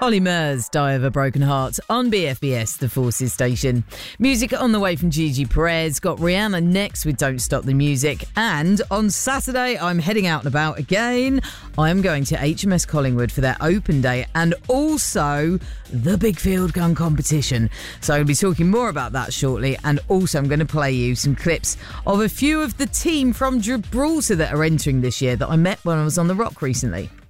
Ollie Murs, Die of a Broken Heart on BFBS, the Forces station. Music on the way from Gigi Perez. Got Rihanna next with Don't Stop the Music. And on Saturday, I'm heading out and about again. I'm going to HMS Collingwood for their open day and also the big field gun competition. So I'll be talking more about that shortly. And also I'm going to play you some clips of a few of the team from Gibraltar that are entering this year that I met when I was on the Rock recently.